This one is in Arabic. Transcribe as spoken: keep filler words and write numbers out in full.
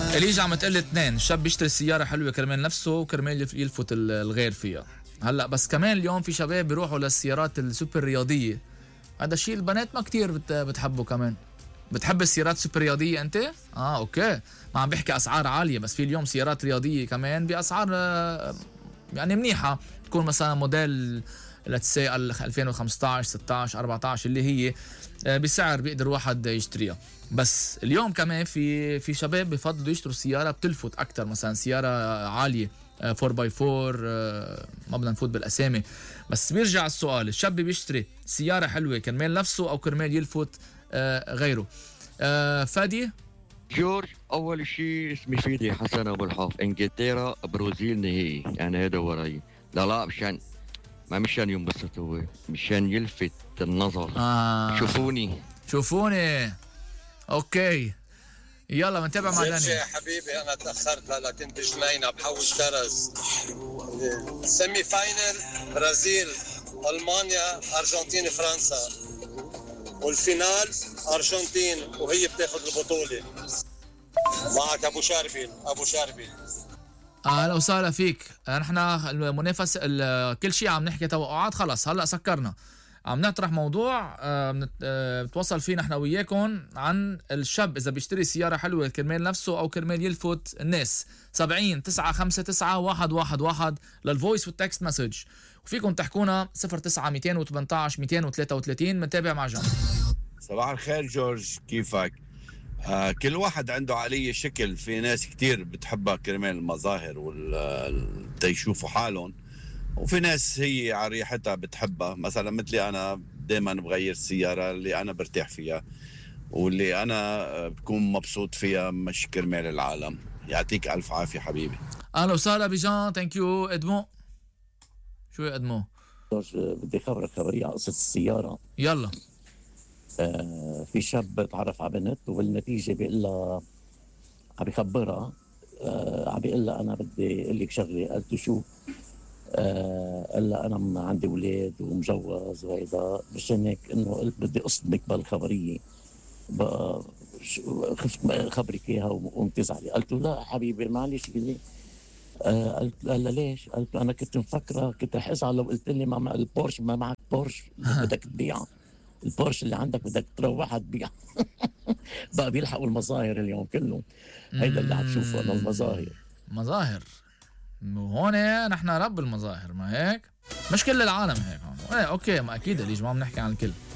اليجا عم تقول اثنين، الشاب بيشتري سيارة حلوة كرمال نفسه وكرمال يلفت الغير فيها. هلا بس كمان اليوم في شباب بيروحوا للسيارات السوبر رياضية، هذا الشيء البنات ما كتير بت... بتحبه كمان. بتحب السيارات السوبر رياضية انت؟ اه اوكي، ما عم بحكي اسعار عالية، بس في اليوم سيارات رياضية كمان باسعار يعني منيحة، تكون مثلا موديل لتسي ألفين وخمسطعش ستطعش أربعطعش اللي هي بسعر بيقدر واحد يشتريها. بس اليوم كمان في في شباب بفضلوا يشتروا سيارة بتلفت أكتر، مثلا سيارة عالية فور باي فور، ما بدنا نفوت بالأسامي، بس بيرجع السؤال، الشاب بيشتري سيارة حلوة كرمال نفسه أو كرمال يلفت غيره؟ فادي جورج، أول شيء اسمي فيدي حسن أبو الحاف، إنجلترا بروزيل نهائي، يعني هذا وراي. لا لا مشان ما مشان ينبسط، هو مشان يلفت النظر. آه. شوفوني شوفوني اوكي، يلا بنتابع مع داني. يا حبيبي انا تاخرت، هلا كنت جنينه بحوش درز. سيمي فاينل برازيل المانيا ارجنتين فرنسا، والفينال ارجنتين وهي بتاخذ البطوله. معك ابو شاربين. ابو شاربين اهلا وسهلا فيك. نحن المنافس كل شيء عم نحكي توقعات، خلص هلا سكرنا، عم نطرح موضوع بتوصل فيه نحن وياكم عن الشاب اذا بيشتري سياره حلوه كرمال نفسه او كرمال يلفت الناس. سبعين تسعة خمسة تسعة واحد واحد واحد للفويس والتكست مسج، وفيكم تحكونا صفر تسعة مئتين وثمانية عشر مئتين وثلاثة وثلاثين. بنتابع مع جان. صباح الخير جورج، كيفك؟ آه كل واحد عنده عليه شكل، في ناس كتير بتحبها كرمال المظاهر وال تيشوفوا حالهم، وفي ناس هي على ريحتها بتحبها، مثلا مثلي انا دائما بغير السياره اللي انا برتاح فيها واللي انا بكون مبسوط فيها، مش كرمال العالم. يعطيك الف عافيه حبيبي. اهلا وسهلا بجان. ثانك يو ادمو. شو يا ادمو؟ بدي خبرك خبريه على قصه السياره. يلا. آه في شاب تعرف على بنت، وبالنتيجه بيقول لها، عم بيخبرها، آه عم بيقول لها انا بدي اقول لك شغله. قالت له شو؟ آه قال لها انا عندي اولاد ومجوز وهيدا، مشان هيك انه قلت بدي اصدمك بالخبريه، بقى خفت خبرك اياها وقمت تزعلي. قلت له لا حبيبي معلش لي. آه قلت لا ليش؟ قلت له انا كنت مفكره كنت رح ازعل لو قلت لي ما البورش ما معك بورش بدك تبيعها، البورش اللي عندك بدك تروحها تبيعها. بقى بيلحقوا المظاهر اليوم كلهم، هيدا اللي عم تشوفه انا، المظاهر. مظاهر، وهون نحن رب المظاهر، ما هيك؟ مش كل العالم هيك. ايه اوكي، ما اكيد اللي جماعه بنحكي عن الكل.